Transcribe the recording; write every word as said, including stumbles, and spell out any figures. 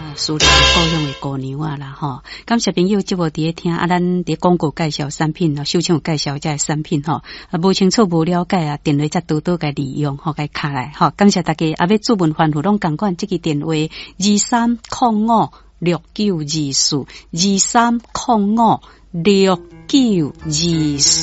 私人保养的姑娘啊啦吼，感谢朋友即无伫咧听啊，咱伫广告介绍产品哦，秀清介绍这产品吼，啊无清楚无了解啊，电话则多多个利用吼，个卡来吼，感谢大家啊，要注文欢呼拢共款，即个电话二三零五六九二四二三零五六九二四。